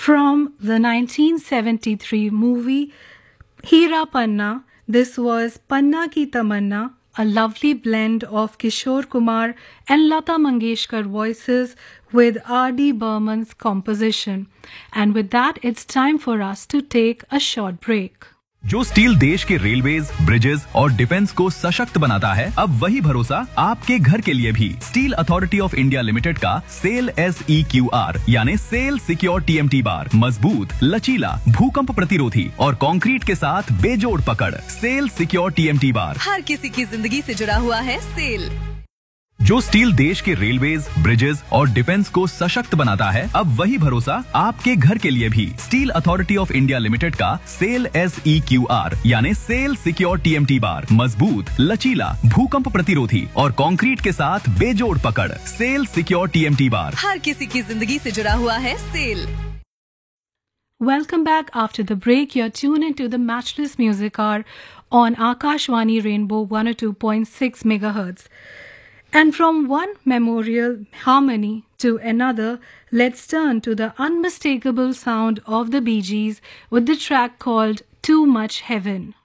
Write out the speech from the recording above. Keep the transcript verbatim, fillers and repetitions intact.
From the nineteen seventy-three movie Heera Panna, this was Panna Ki Tamanna, a lovely blend of Kishore Kumar and Lata Mangeshkar voices with R D Burman's composition. And with that, it's time for us to take a short break. जो steel देश के railways, bridges और defence को सशक्त बनाता है, अब वही भरोसा आपके घर के लिए भी। Steel authority of India limited का cell S E Q R यानी cell secure T M T bar मजबूत, लचीला, भूकंप प्रतिरोधी और कंक्रीट के साथ बेजोड़ पकड़। Cell secure T M T bar हर किसी की जिंदगी से जुड़ा हुआ है। सेल जो स्टील देश के रेलवेज, ब्रिजेस और डिफेंस को सशक्त बनाता है, अब वही भरोसा आपके घर के लिए भी। Steel authority of India limited का cell S E Q R यानी cell secure T M T bar मजबूत, लचीला, भूकंप प्रतिरोधी और कंक्रीट के साथ बेजोड़ पकड़। Cell secure T M T bar हर किसी की जिंदगी से जुड़ा हुआ है। Cell Welcome back after the break. You're tuned into the Matchless Music Hour on Akashvani Rainbow one oh two point six megahertz. And from one memorial harmony to another, let's turn to the unmistakable sound of the Bee Gees with the track called Too Much Heaven.